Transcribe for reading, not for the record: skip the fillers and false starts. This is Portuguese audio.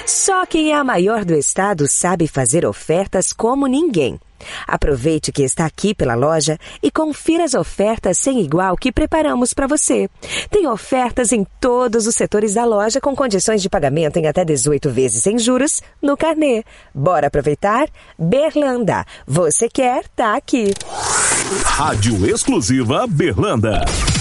Só quem é a maior do estado sabe fazer ofertas como ninguém. Aproveite que está aqui pela loja e confira as ofertas sem igual que preparamos para você. Tem ofertas em todos os setores da loja com condições de pagamento em até 18 vezes sem juros no carnê. Bora aproveitar? Berlanda. Você quer, tá aqui. Rádio Exclusiva Berlanda.